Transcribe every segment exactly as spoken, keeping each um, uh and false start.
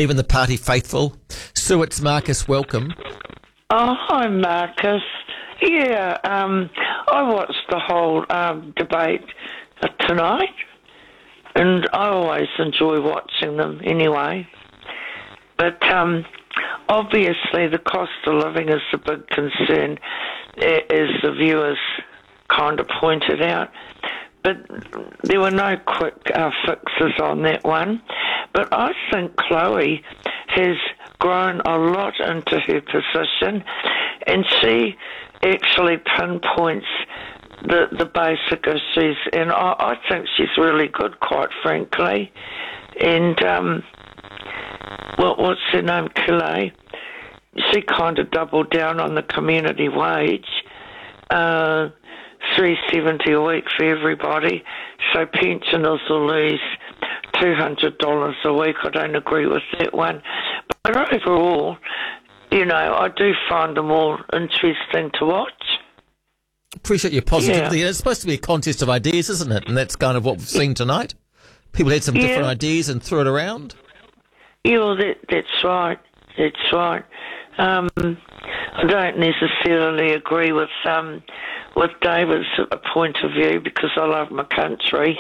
even the party faithful. Sue, it's Marcus, welcome. Oh, hi, Marcus. Yeah, um, I watched the whole um, debate uh, tonight, and I always enjoy watching them anyway. But um, obviously the cost of living is a big concern, as the viewers kind of pointed out. But there were no quick uh, fixes on that one. But I think Chloe has grown a lot into her position, and she actually pinpoints the, the basic issues, and I, I think she's really good, quite frankly. And um, what, what's her name, Kile? She kind of doubled down on the community wage, uh, three seventy a week for everybody, so pensioners will lose two hundred dollars a week. I don't agree with that one. But overall, you know, I do find them all interesting to watch. Appreciate your positivity. Yeah. It's supposed to be a contest of ideas, isn't it? And that's kind of what we've seen tonight. People had some Yeah. different ideas and threw it around. Yeah, well, that, that's right. That's right. Um, I don't necessarily agree with um, with David's point of view because I love my country.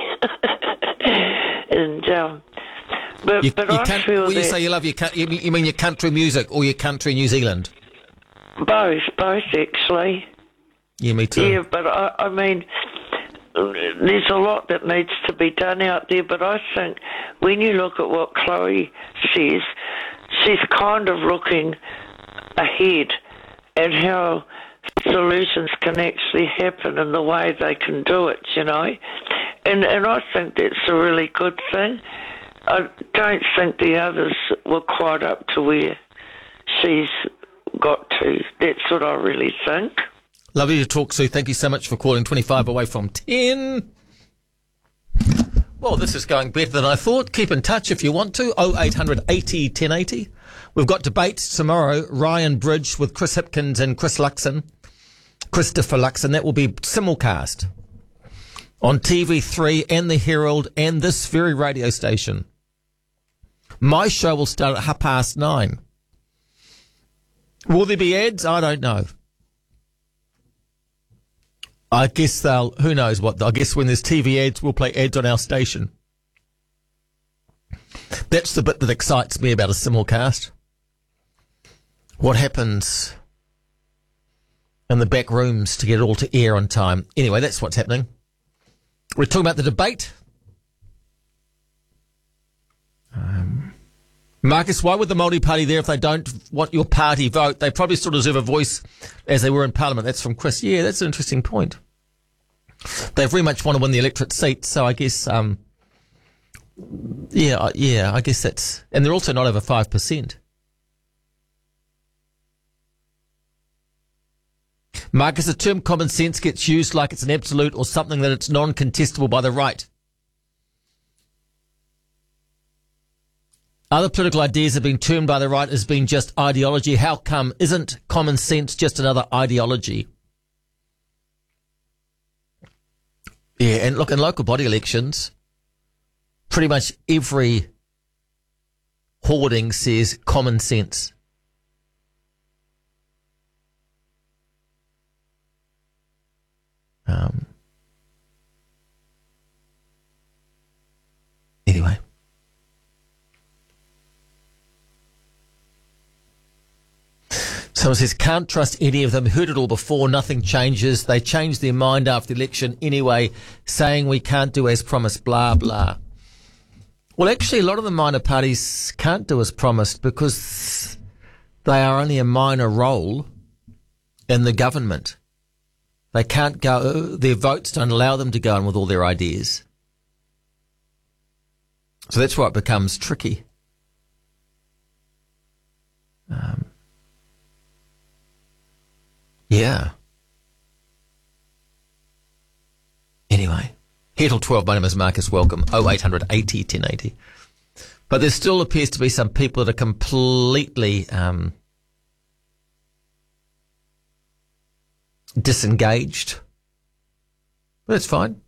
and um, but You, but you I can't, feel when you that say you love your country, you mean, you mean your country music or your country New Zealand? both, both actually. Yeah, me too. Yeah, but I, I mean, there's a lot that needs to be done out there, but I think when you look at what Chloe says, she's kind of looking ahead at how solutions can actually happen and the way they can do it, you know. And, and I think that's a really good thing. I don't think the others were quite up to where she's got to. That's what I really think. Lovely to talk, Sue. Thank you so much for calling. twenty-five away from ten. Well, this is going better than I thought. Keep in touch if you want to. oh eight hundred eighty ten eighty. We've got debates tomorrow. Ryan Bridge with Chris Hipkins and Chris Luxon. Christopher Luxon. That will be simulcast on T V three and the Herald and this very radio station. My show will start at half past nine. Will there be ads? I don't know. I guess they'll, who knows what, I guess when there's T V ads, we'll play ads on our station. That's the bit that excites me about a simulcast. What happens in the back rooms to get it all to air on time. Anyway, that's what's happening. We're talking about the debate. Um, Marcus, why would the Māori Party there if they don't want your party vote? They probably still deserve a voice as they were in Parliament. That's from Chris. Yeah, that's an interesting point. They very much want to win the electorate seat, so I guess, um, yeah, yeah, I guess that's, and they're also not over five percent. Marcus, the term common sense gets used like it's an absolute or something that it's non-contestable by the right. Other political ideas have been termed by the right as being just ideology. How come? Isn't common sense just another ideology? Yeah, and look, in local body elections, pretty much every hoarding says common sense. Um, anyway. Someone says, can't trust any of them. Heard it all before. Nothing changes. They change their mind after the election anyway, saying we can't do as promised, blah, blah. Well, actually, a lot of the minor parties can't do as promised because they are only a minor role in the government. They can't go, their votes don't allow them to go on with all their ideas. So that's why it becomes tricky. Um, yeah. Anyway, here till twelve, my name is Marcus, welcome, oh eight hundred eighty ten eighty. But there still appears to be some people that are completely um, disengaged. But it's fine.